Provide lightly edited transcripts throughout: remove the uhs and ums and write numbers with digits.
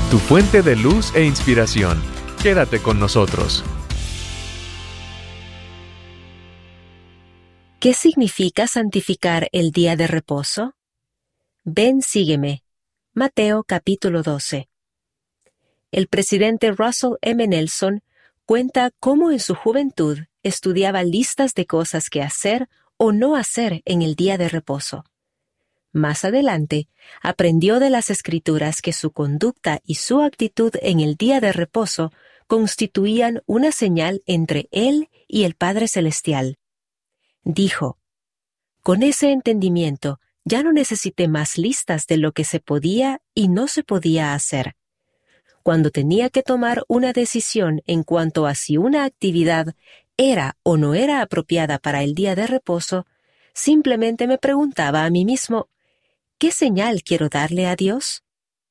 tu fuente de luz e inspiración. Quédate con nosotros. ¿Qué significa santificar el día de reposo? Ven, sígueme. Mateo capítulo 12. El presidente Russell M. Nelson cuenta cómo en su juventud estudiaba listas de cosas que hacer o no hacer en el día de reposo. Más adelante, aprendió de las Escrituras que su conducta y su actitud en el día de reposo constituían una señal entre él y el Padre Celestial. Dijo: «Con ese entendimiento, ya no necesité más listas de lo que se podía y no se podía hacer. Cuando tenía que tomar una decisión en cuanto a si una actividad era o no era apropiada para el día de reposo, simplemente me preguntaba a mí mismo, ¿qué señal quiero darle a Dios?».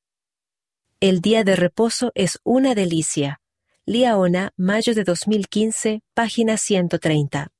El día de reposo es una delicia. Liaona, mayo de 2015, página 130.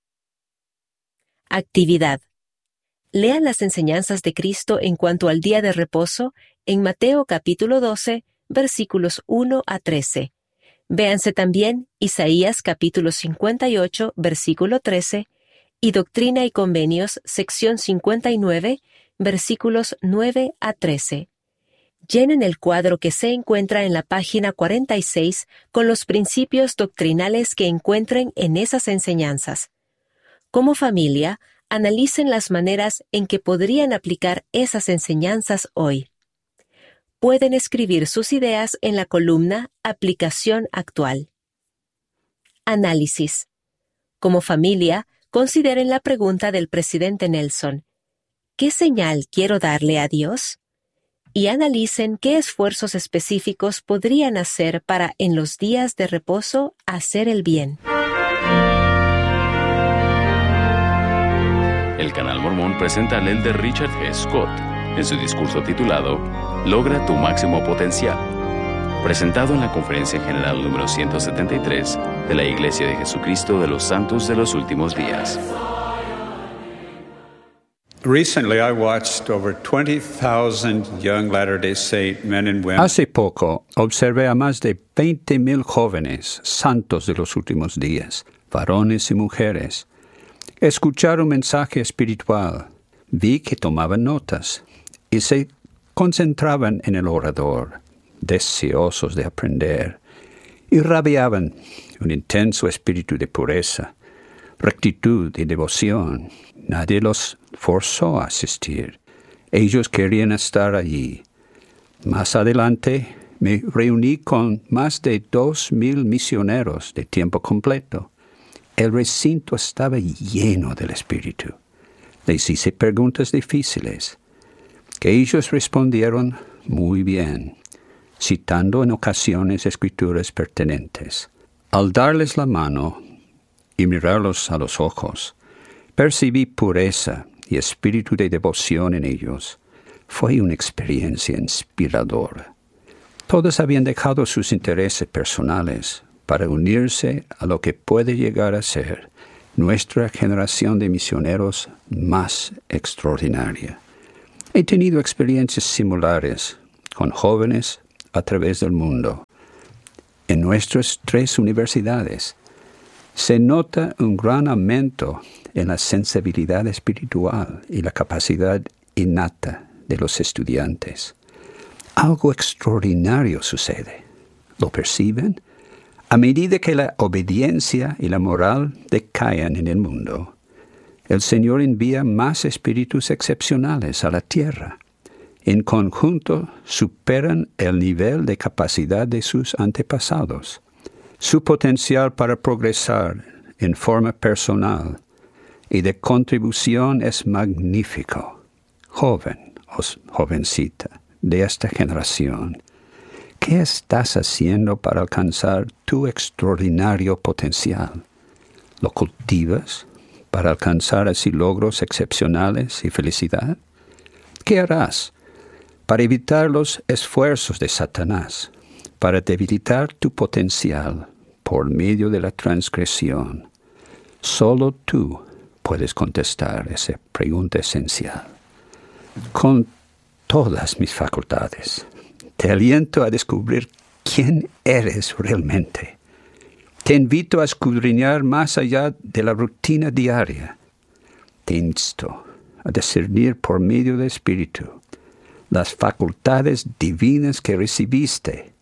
Actividad. Lean las enseñanzas de Cristo en cuanto al día de reposo en Mateo capítulo 12, versículos 1 a 13. Véanse también Isaías capítulo 58, versículo 13, y Doctrina y Convenios, sección 59, versículos 9 a 13. Llenen el cuadro que se encuentra en la página 46 con los principios doctrinales que encuentren en esas enseñanzas. Como familia, analicen las maneras en que podrían aplicar esas enseñanzas hoy. Pueden escribir sus ideas en la columna Aplicación actual. Análisis. Como familia, consideren la pregunta del presidente Nelson: ¿qué señal quiero darle a Dios? Y analicen qué esfuerzos específicos podrían hacer para, en los días de reposo, hacer el bien. El Canal Mormón presenta al elder Richard G. Scott en su discurso titulado Logra tu máximo potencial, presentado en la Conferencia General número 173 de la Iglesia de Jesucristo de los Santos de los Últimos Días. Recently, I watched over 20,000 young Latter-day Saint men and women. Hace poco observé a más de 20,000 jóvenes santos de los últimos días, varones y mujeres, escuchar un mensaje espiritual. Vi que tomaban notas y se concentraban en el orador, deseosos de aprender, irradiaban un intenso espíritu de pureza, rectitud y devoción. Nadie los forzó a asistir. Ellos querían estar allí. Más adelante me reuní con más de 2,000 misioneros de tiempo completo. El recinto estaba lleno del Espíritu. Les hice preguntas difíciles, que ellos respondieron muy bien, citando en ocasiones escrituras pertinentes. Al darles la mano y mirarlos a los ojos, percibí pureza y espíritu de devoción en ellos. Fue una experiencia inspiradora. Todos habían dejado sus intereses personales para unirse a lo que puede llegar a ser nuestra generación de misioneros más extraordinaria. He tenido experiencias similares con jóvenes a través del mundo. En nuestras 3 universidades se nota un gran aumento en la sensibilidad espiritual y la capacidad innata de los estudiantes. Algo extraordinario sucede. ¿Lo perciben? A medida que la obediencia y la moral decaen en el mundo, el Señor envía más espíritus excepcionales a la tierra. En conjunto superan el nivel de capacidad de sus antepasados. Su potencial para progresar en forma personal y de contribución es magnífico. Joven o jovencita de esta generación, ¿qué estás haciendo para alcanzar tu extraordinario potencial? ¿Lo cultivas para alcanzar así logros excepcionales y felicidad? ¿Qué harás para evitar los esfuerzos de Satanás, para debilitar tu potencial por medio de la transgresión? Solo tú puedes contestar esa pregunta esencial. Con todas mis facultades, Te aliento a descubrir quién eres realmente. Te invito a escudriñar más allá de la rutina diaria. Te insto a discernir por medio del Espíritu las facultades divinas que recibiste.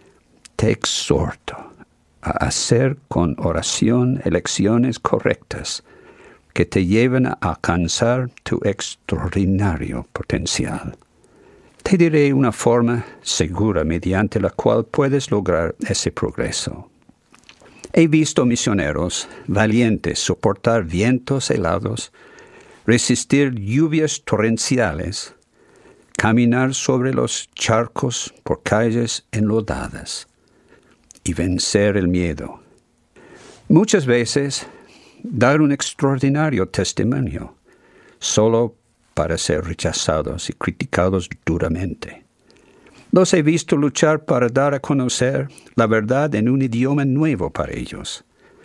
Te exhorto a hacer con oración elecciones correctas que te lleven a alcanzar tu extraordinario potencial. Te diré una forma segura mediante la cual puedes lograr ese progreso. He visto misioneros valientes soportar vientos helados, resistir lluvias torrenciales, caminar sobre los charcos por calles enlodadas y vencer el miedo. Muchas veces dar un extraordinario testimonio solo para ser rechazados y criticados duramente. Los he visto luchar para dar a conocer la verdad en un idioma nuevo para ellos.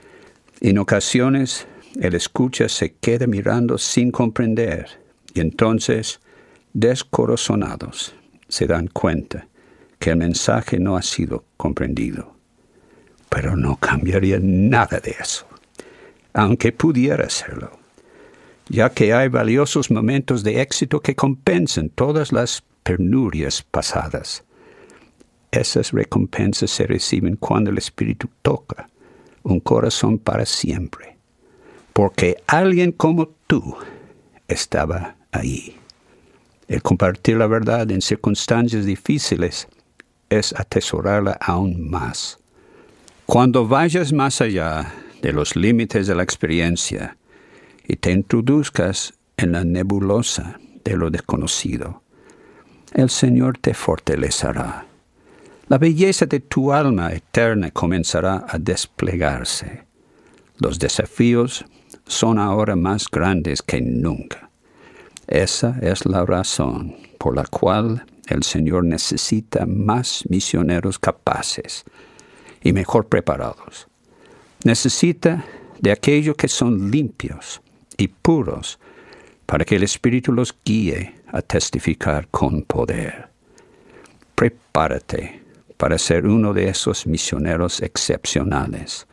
En ocasiones, el escucha se queda mirando sin comprender y entonces, descorazonados, se dan cuenta que el mensaje no ha sido comprendido. Pero no cambiaría nada de eso, aunque pudiera hacerlo, ya que hay valiosos momentos de éxito que compensan todas las penurias pasadas. Esas recompensas se reciben cuando el Espíritu toca un corazón para siempre, porque alguien como tú estaba ahí. El compartir la verdad en circunstancias difíciles es atesorarla aún más. Cuando vayas más allá de los límites de la experiencia y te introduzcas en la nebulosa de lo desconocido, el Señor te fortalecerá. La belleza de tu alma eterna comenzará a desplegarse. Los desafíos son ahora más grandes que nunca. Esa es la razón por la cual el Señor necesita más misioneros capaces y mejor preparados. Necesita de aquellos que son limpios y puros para que el Espíritu los guíe a testificar con poder. Prepárate para ser uno de esos misioneros excepcionales.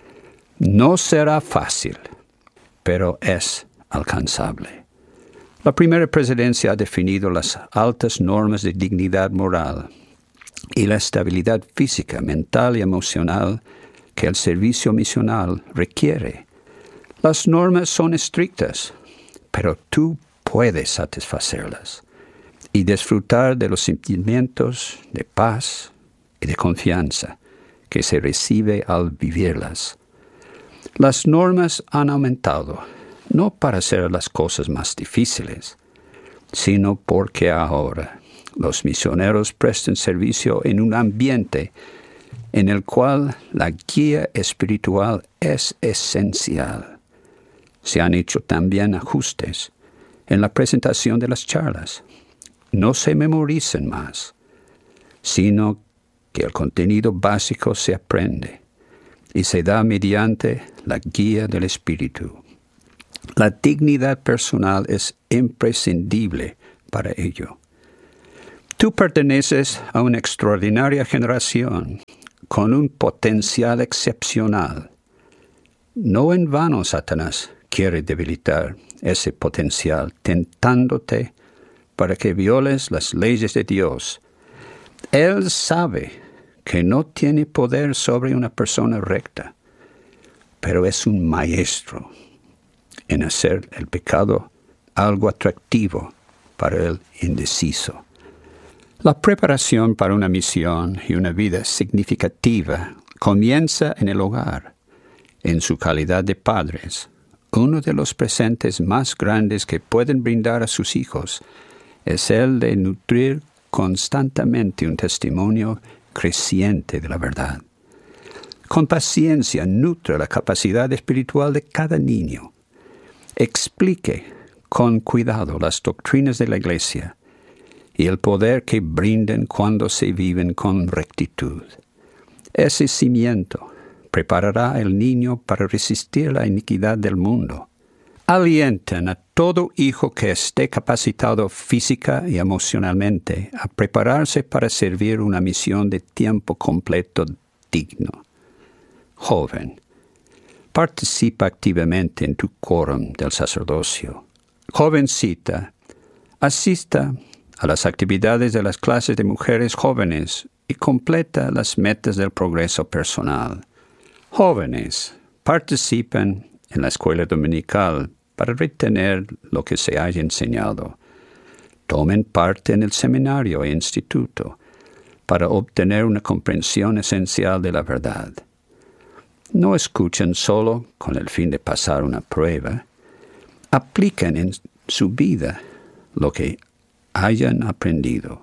No será fácil, pero es alcanzable. La primera presidencia ha definido las altas normas de dignidad moral y la estabilidad física, mental y emocional que el servicio misional requiere. Las normas son estrictas, pero tú puedes satisfacerlas y disfrutar de los sentimientos de paz y de confianza que se recibe al vivirlas. Las normas han aumentado, no para hacer las cosas más difíciles, sino porque ahora los misioneros prestan servicio en un ambiente en el cual la guía espiritual es esencial. Se han hecho también ajustes en la presentación de las charlas. No se memorizan más, sino que el contenido básico se aprende y se da mediante la guía del Espíritu. La dignidad personal es imprescindible para ello. Tú perteneces a una extraordinaria generación con un potencial excepcional. No en vano Satanás quiere debilitar ese potencial, tentándote para que violes las leyes de Dios. Él sabe que no tiene poder sobre una persona recta, pero es un maestro en hacer el pecado algo atractivo para el indeciso. La preparación para una misión y una vida significativa comienza en el hogar, en su calidad de padres. Uno de los presentes más grandes que pueden brindar a sus hijos es el de nutrir constantemente un testimonio creciente de la verdad. Con paciencia nutre la capacidad espiritual de cada niño. Explique con cuidado las doctrinas de la Iglesia y el poder que brindan cuando se viven con rectitud. Ese cimiento preparará al niño para resistir la iniquidad del mundo. alientan a todo hijo que esté capacitado física y emocionalmente a prepararse para servir una misión de tiempo completo digno. Joven, participa activamente en tu quórum del sacerdocio. Jovencita, asista a las actividades de las clases de mujeres jóvenes y completa las metas del progreso personal. Jóvenes, participan en la escuela dominical para retener lo que se haya enseñado. Tomen parte en el seminario e instituto para obtener una comprensión esencial de la verdad. No escuchen solo con el fin de pasar una prueba. Apliquen en su vida lo que hayan aprendido.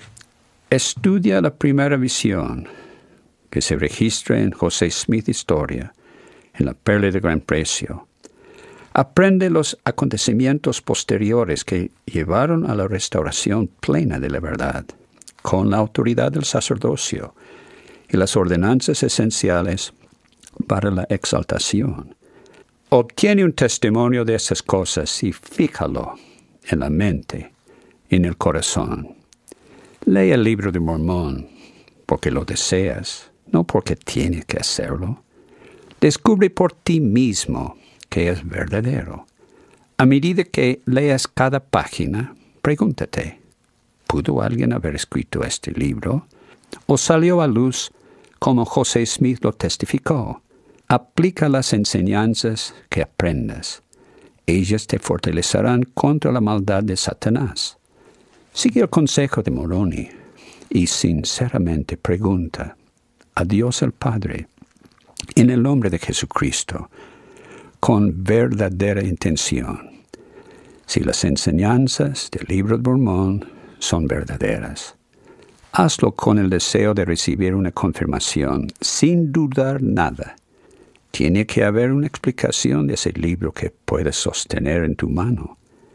Estudia la primera visión que se registra en José Smith Historia, en la Perla de Gran Precio. Aprende los acontecimientos posteriores que llevaron a la restauración plena de la verdad, con la autoridad del sacerdocio y las ordenanzas esenciales para la exaltación. Obtiene un testimonio de esas cosas y fíjalo en la mente y en el corazón. Lee el libro de Mormón porque lo deseas, no porque tienes que hacerlo. Descubre por ti mismo que es verdadero. A medida que leas cada página, pregúntate, ¿pudo alguien haber escrito este libro? ¿O salió a luz como José Smith lo testificó? Aplica las enseñanzas que aprendas. Ellas te fortalecerán contra la maldad de Satanás. Sigue el consejo de Moroni y sinceramente pregunta a Dios el Padre, en el nombre de Jesucristo, con verdadera intención, si las enseñanzas del libro de Mormón son verdaderas. Hazlo con el deseo de recibir una confirmación, sin dudar nada. Tiene que haber una explicación de ese libro que puedes sostener en tu mano.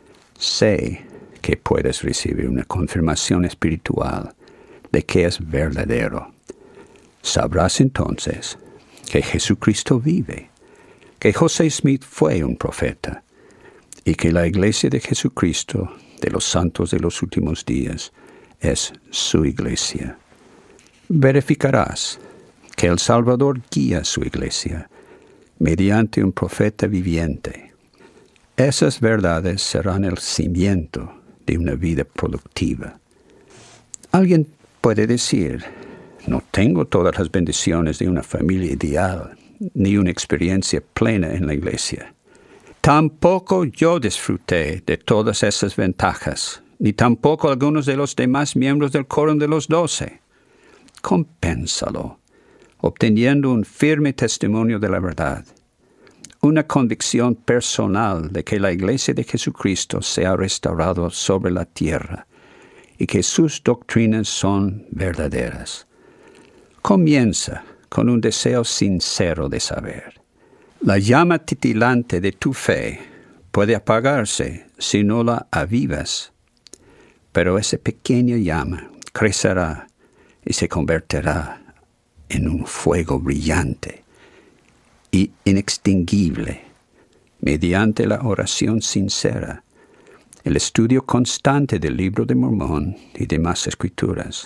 Sé que puedes recibir una confirmación espiritual de que es verdadero. Sabrás entonces que Jesucristo vive, que José Smith fue un profeta y que la iglesia de Jesucristo de los santos de los últimos días es su iglesia. Verificarás que el Salvador guía su iglesia mediante un profeta viviente. Esas verdades serán el cimiento de una vida productiva. Alguien puede decir, no tengo todas las bendiciones de una familia ideal, ni una experiencia plena en la iglesia. Tampoco yo disfruté de todas esas ventajas, ni tampoco algunos de los demás miembros del Quórum de los 12. Compénsalo, obteniendo un firme testimonio de la verdad, una convicción personal de que la iglesia de Jesucristo se ha restaurado sobre la tierra y que sus doctrinas son verdaderas. Comienza con un deseo sincero de saber. La llama titilante de tu fe puede apagarse si no la avivas, pero esa pequeña llama crecerá y se convertirá en un fuego brillante y inextinguible mediante la oración sincera, el estudio constante del libro de Mormón y demás escrituras.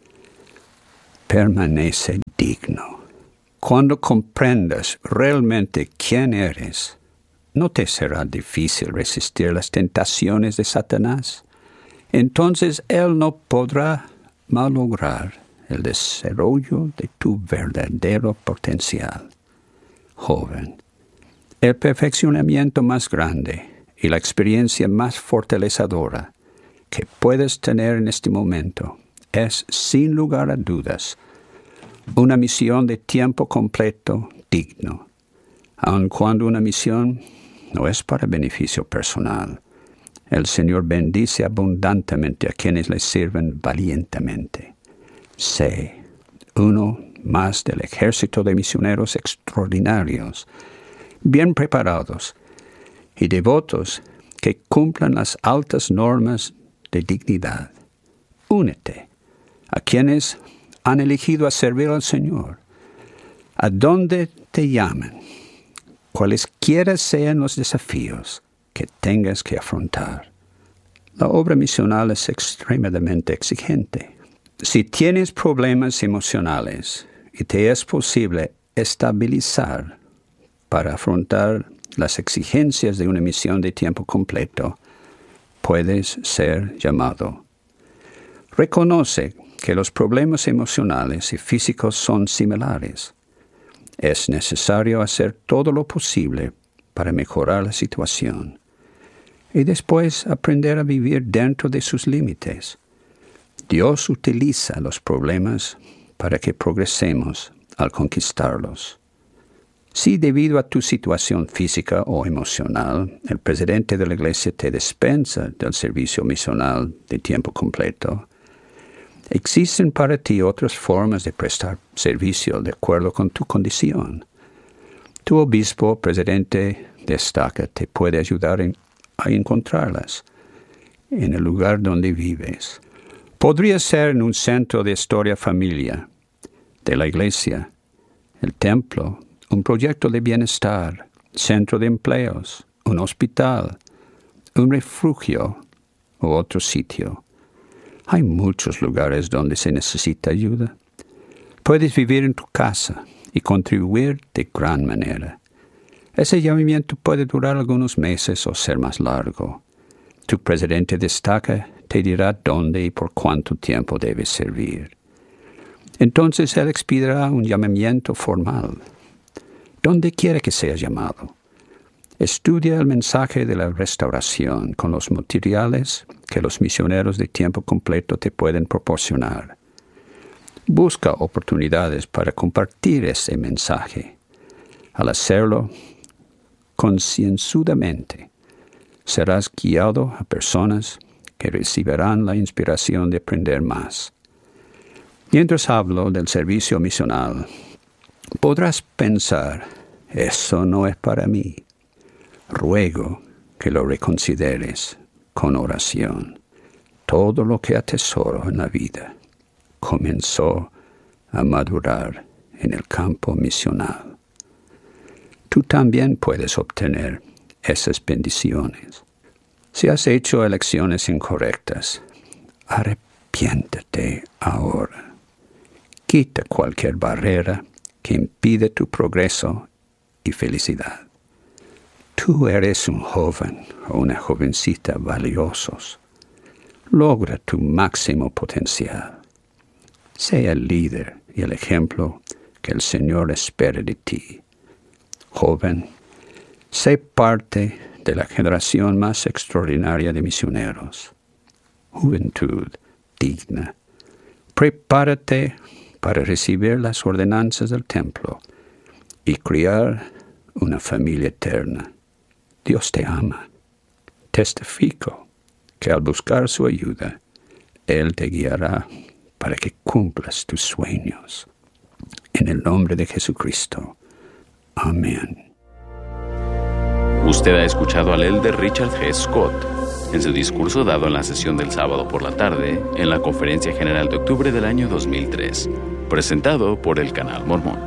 Permanece digno. Cuando comprendas realmente quién eres, no te será difícil resistir las tentaciones de Satanás. Entonces él no podrá malograr el desarrollo de tu verdadero potencial. Joven, el perfeccionamiento más grande y la experiencia más fortalecedora que puedes tener en este momento es, sin lugar a dudas, una misión de tiempo completo digno, aun cuando una misión no es para beneficio personal. El Señor bendice abundantemente a quienes le sirven valientemente. Sé uno más del ejército de misioneros extraordinarios, bien preparados y devotos que cumplan las altas normas de dignidad. Únete a quienes han elegido a servir al Señor, a donde te llamen, cualesquiera sean los desafíos que tengas que afrontar. La obra misional es extremadamente exigente. Si tienes problemas emocionales y te es posible estabilizar para afrontar las exigencias de una misión de tiempo completo, puedes ser llamado. Reconoce que los problemas emocionales y físicos son similares. Es necesario hacer todo lo posible para mejorar la situación y después aprender a vivir dentro de sus límites. Dios utiliza los problemas para que progresemos al conquistarlos. Si debido a tu situación física o emocional, el presidente de la iglesia te dispensa del servicio misional de tiempo completo, existen para ti otras formas de prestar servicio de acuerdo con tu condición. Tu obispo o presidente destaca te puede ayudar a encontrarlas en el lugar donde vives. Podría ser en un centro de historia familia, de la iglesia, el templo, un proyecto de bienestar, centro de empleos, un hospital, un refugio u otro sitio. Hay muchos lugares donde se necesita ayuda. Puedes vivir en tu casa y contribuir de gran manera. Ese llamamiento puede durar algunos meses o ser más largo. Tu presidente destaca, te dirá dónde y por cuánto tiempo debes servir. Entonces él expedirá un llamamiento formal. ¿Dónde quiere que seas llamado? Estudia el mensaje de la restauración con los materiales que los misioneros de tiempo completo te pueden proporcionar. Busca oportunidades para compartir ese mensaje. Al hacerlo concienzudamente, serás guiado a personas que recibirán la inspiración de aprender más. Mientras hablo del servicio misional, podrás pensar, eso no es para mí. Ruego que lo reconsideres con oración. Todo lo que atesoro en la vida comenzó a madurar en el campo misional. Tú también puedes obtener esas bendiciones. Si has hecho elecciones incorrectas, arrepiéntete ahora. Quita cualquier barrera que impide tu progreso y felicidad. Tú eres un joven o una jovencita valiosos. Logra tu máximo potencial. Sea el líder y el ejemplo que el Señor espera de ti. Joven, sé parte de la generación más extraordinaria de misioneros. Juventud digna. Prepárate para recibir las ordenanzas del templo y criar una familia eterna. Dios te ama. Testifico que al buscar su ayuda, Él te guiará para que cumplas tus sueños. En el nombre de Jesucristo. Amén. Usted ha escuchado al elder Richard G. Scott en su discurso dado en la sesión del sábado por la tarde en la Conferencia General de octubre del año 2003, presentado por el Canal Mormón.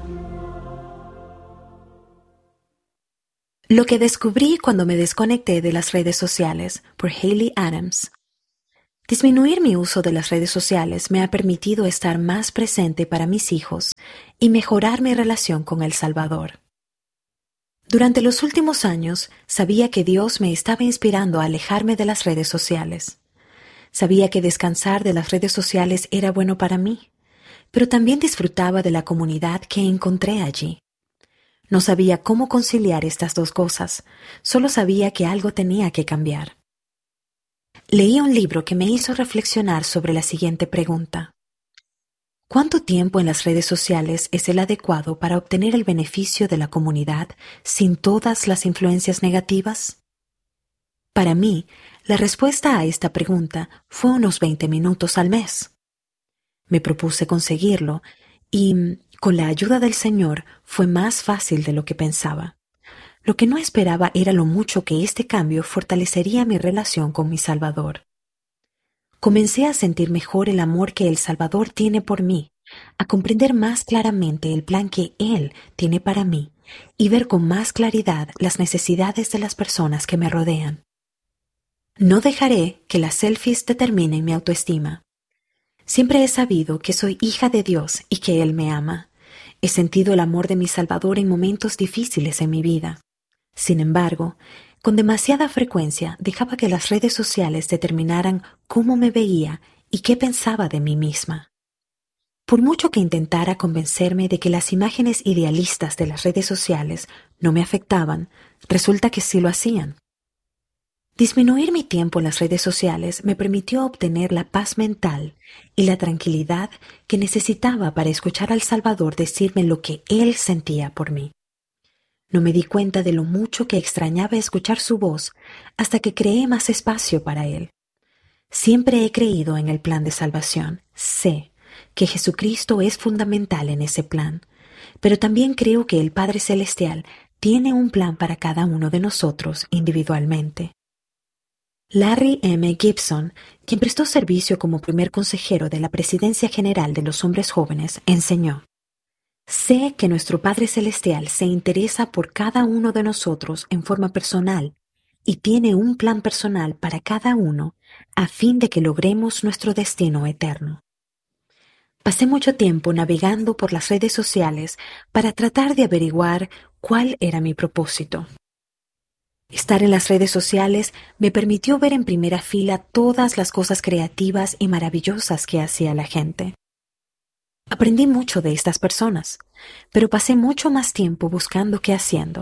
Lo que descubrí cuando me desconecté de las redes sociales, por Haley Adams. Disminuir mi uso de las redes sociales me ha permitido estar más presente para mis hijos y mejorar mi relación con El Salvador. Durante los últimos años, sabía que Dios me estaba inspirando a alejarme de las redes sociales. Sabía que descansar de las redes sociales era bueno para mí, pero también disfrutaba de la comunidad que encontré allí. No sabía cómo conciliar estas dos cosas, solo sabía que algo tenía que cambiar. Leí un libro que me hizo reflexionar sobre la siguiente pregunta. ¿Cuánto tiempo en las redes sociales es el adecuado para obtener el beneficio de la comunidad sin todas las influencias negativas? Para mí, la respuesta a esta pregunta fue unos 20 minutos al mes. Me propuse conseguirlo y, con la ayuda del Señor, fue más fácil de lo que pensaba. Lo que no esperaba era lo mucho que este cambio fortalecería mi relación con mi Salvador. Comencé a sentir mejor el amor que el Salvador tiene por mí, a comprender más claramente el plan que Él tiene para mí y ver con más claridad las necesidades de las personas que me rodean. No dejaré que las selfies determinen mi autoestima. Siempre he sabido que soy hija de Dios y que Él me ama. He sentido el amor de mi Salvador en momentos difíciles en mi vida. Sin embargo, con demasiada frecuencia dejaba que las redes sociales determinaran cómo me veía y qué pensaba de mí misma. Por mucho que intentara convencerme de que las imágenes idealistas de las redes sociales no me afectaban, resulta que sí lo hacían. Disminuir mi tiempo en las redes sociales me permitió obtener la paz mental y la tranquilidad que necesitaba para escuchar al Salvador decirme lo que Él sentía por mí. No me di cuenta de lo mucho que extrañaba escuchar su voz hasta que creé más espacio para Él. Siempre he creído en el plan de salvación. Sé que Jesucristo es fundamental en ese plan, pero también creo que el Padre Celestial tiene un plan para cada uno de nosotros individualmente. Larry M. Gibson, quien prestó servicio como primer consejero de la Presidencia General de los Hombres Jóvenes, enseñó: sé que nuestro Padre Celestial se interesa por cada uno de nosotros en forma personal y tiene un plan personal para cada uno a fin de que logremos nuestro destino eterno. Pasé mucho tiempo navegando por las redes sociales para tratar de averiguar cuál era mi propósito. Estar en las redes sociales me permitió ver en primera fila todas las cosas creativas y maravillosas que hacía la gente. Aprendí mucho de estas personas, pero pasé mucho más tiempo buscando qué haciendo.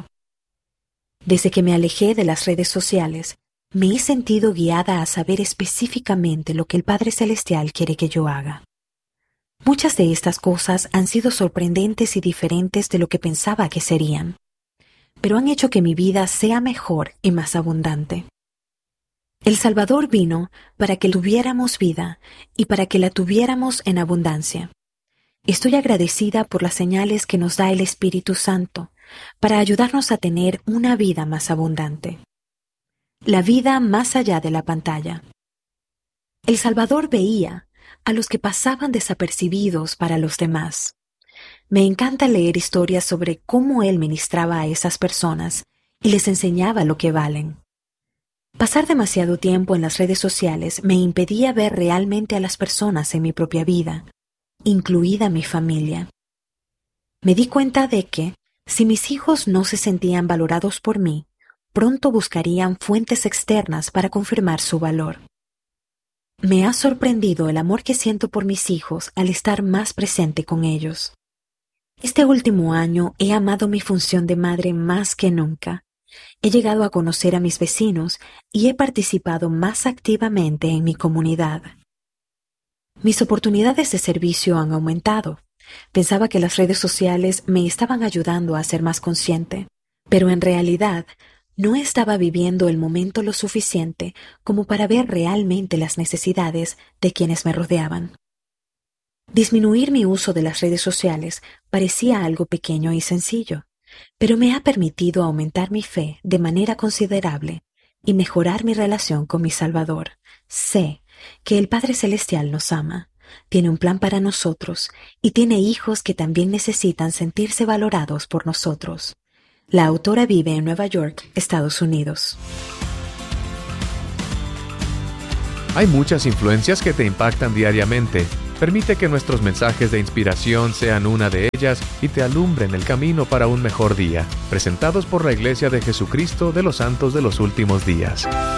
Desde que me alejé de las redes sociales, me he sentido guiada a saber específicamente lo que el Padre Celestial quiere que yo haga. Muchas de estas cosas han sido sorprendentes y diferentes de lo que pensaba que serían, pero han hecho que mi vida sea mejor y más abundante. El Salvador vino para que tuviéramos vida y para que la tuviéramos en abundancia. Estoy agradecida por las señales que nos da el Espíritu Santo para ayudarnos a tener una vida más abundante. La vida más allá de la pantalla. El Salvador veía a los que pasaban desapercibidos para los demás. Me encanta leer historias sobre cómo Él ministraba a esas personas y les enseñaba lo que valen. Pasar demasiado tiempo en las redes sociales me impedía ver realmente a las personas en mi propia vida, incluida mi familia. Me di cuenta de que, si mis hijos no se sentían valorados por mí, pronto buscarían fuentes externas para confirmar su valor. Me ha sorprendido el amor que siento por mis hijos al estar más presente con ellos. Este último año he amado mi función de madre más que nunca. He llegado a conocer a mis vecinos y he participado más activamente en mi comunidad. Mis oportunidades de servicio han aumentado. Pensaba que las redes sociales me estaban ayudando a ser más consciente, pero en realidad no estaba viviendo el momento lo suficiente como para ver realmente las necesidades de quienes me rodeaban. Disminuir mi uso de las redes sociales parecía algo pequeño y sencillo, pero me ha permitido aumentar mi fe de manera considerable y mejorar mi relación con mi Salvador. Sé que el Padre Celestial nos ama, tiene un plan para nosotros y tiene hijos que también necesitan sentirse valorados por nosotros. La autora vive en Nueva York, Estados Unidos. Hay muchas influencias que te impactan diariamente. Permite que nuestros mensajes de inspiración sean una de ellas y te alumbren el camino para un mejor día. Presentados por la Iglesia de Jesucristo de los Santos de los Últimos Días.